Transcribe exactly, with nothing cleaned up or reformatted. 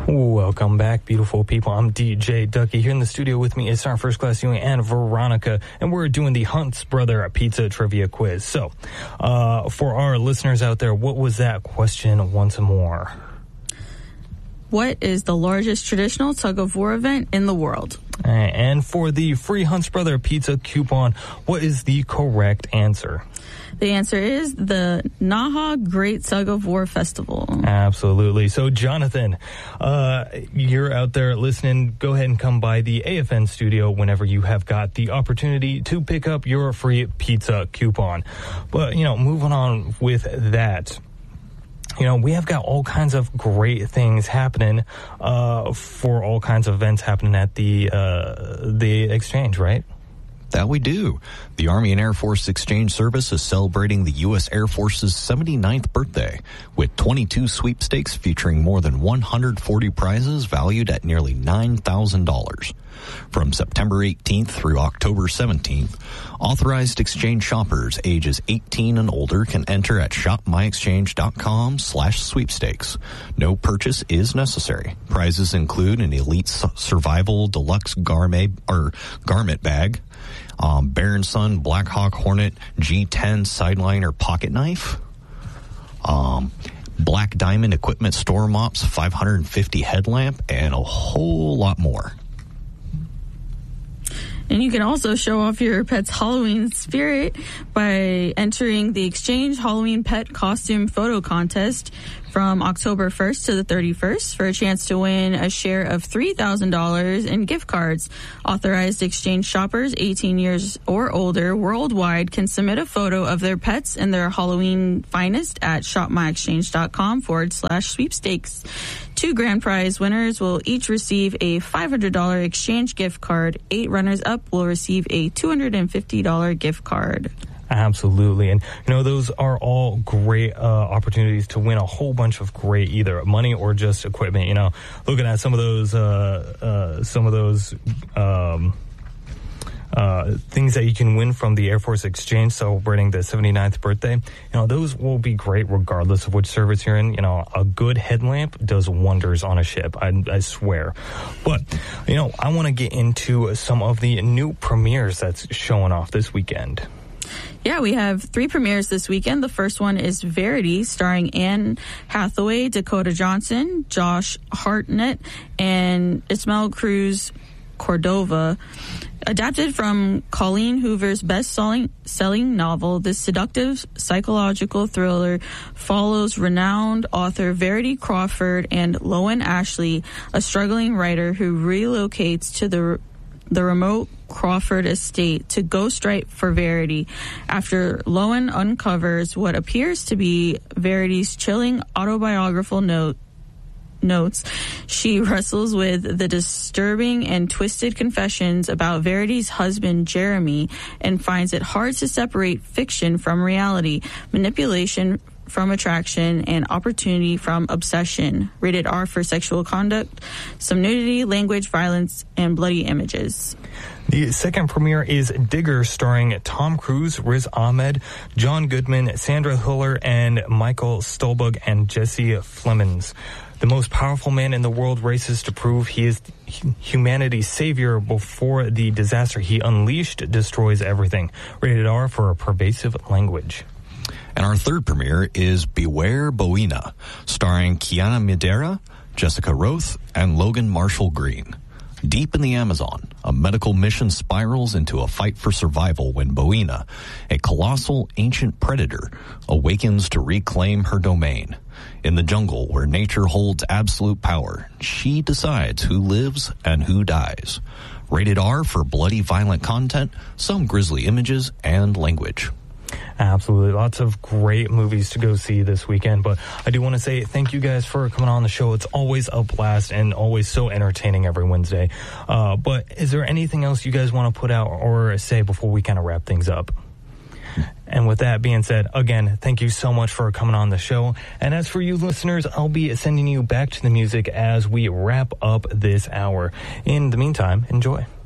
Welcome back, beautiful people. I'm D J Ducky. Here in the studio with me is our first class viewing and Veronica, and we're doing the Hunt's Brother Pizza Trivia Quiz. So, uh, for our listeners out there, what was that question once more? What is the largest traditional tug-of-war event in the world? And for the free Hunt's Brother Pizza coupon, what is the correct answer? The answer is the Naha Great Tug-of-War Festival. Absolutely. So, Jonathan, uh, you're out there listening. Go ahead and come by the A F N studio whenever you have got the opportunity to pick up your free pizza coupon. But, you know, moving on with that, you know, we have got all kinds of great things happening uh, for all kinds of events happening at the uh, the exchange, right? That we do. The Army and Air Force Exchange Service is celebrating the U S Air Force's seventy-ninth birthday with twenty-two sweepstakes featuring more than one hundred forty prizes valued at nearly nine thousand dollars. From September eighteenth through October seventeenth, authorized exchange shoppers ages eighteen and older can enter at shopmyexchange.com slash sweepstakes. No purchase is necessary. Prizes include an Elite Survival Deluxe Garment or garment bag, um, Baron Sun Black Hawk Hornet G ten Sideliner pocket knife, um, Black Diamond Equipment Store Mops five hundred fifty headlamp, and a whole lot more. And you can also show off your pet's Halloween spirit by entering the Exchange Halloween Pet Costume Photo Contest from October first to the thirty-first for a chance to win a share of three thousand dollars in gift cards. Authorized exchange shoppers eighteen years or older worldwide can submit a photo of their pets and their Halloween finest at shopmyexchange.com forward slash sweepstakes. Two grand prize winners will each receive a five hundred dollars exchange gift card. Eight runners-up will receive a two hundred fifty dollars gift card. Absolutely. And, you know, those are all great uh, opportunities to win a whole bunch of great either money or just equipment. You know, looking at some of those, uh, uh, some of those um, uh, things that you can win from the Air Force Exchange celebrating the seventy-ninth birthday, you know, those will be great regardless of which service you're in. You know, a good headlamp does wonders on a ship, I, I swear. But, you know, I want to get into some of the new premieres that's showing off this weekend. Yeah, we have three premieres this weekend. The first one is Verity, starring Anne Hathaway, Dakota Johnson, Josh Hartnett, and Ismael Cruz Cordova. Adapted from Colleen Hoover's best-selling selling novel, this seductive psychological thriller follows renowned author Verity Crawford and Lowen Ashley, a struggling writer who relocates to the the remote Crawford estate to ghostwrite for Verity. After Lowen uncovers what appears to be Verity's chilling autobiographical note, notes, she wrestles with the disturbing and twisted confessions about Verity's husband, Jeremy, and finds it hard to separate fiction from reality, manipulation from attraction, and opportunity from obsession. Rated R for sexual conduct, some nudity, language, violence, and bloody images. The second premiere is Digger, starring Tom Cruise, Riz Ahmed, John Goodman, Sandra Hüller, and Michael Stolberg and Jesse Plemons. The most powerful man in the world races to prove he is humanity's savior before the disaster he unleashed destroys everything. Rated R for pervasive language. And our third premiere is Beware Boina, starring Kiana Midera, Jessica Roth, and Logan Marshall Green. Deep in the Amazon, a medical mission spirals into a fight for survival when Boina, a colossal ancient predator, awakens to reclaim her domain. In the jungle where nature holds absolute power, she decides who lives and who dies. Rated R for bloody violent content, some grisly images, and language. Absolutely. Lots of great movies to go see this weekend. But I do want to say thank you guys for coming on the show. It's always a blast and always so entertaining every Wednesday. Uh, but is there anything else you guys want to put out or say before we kind of wrap things up? And with that being said, again, thank you so much for coming on the show. And as for you listeners, I'll be sending you back to the music as we wrap up this hour. In the meantime, enjoy.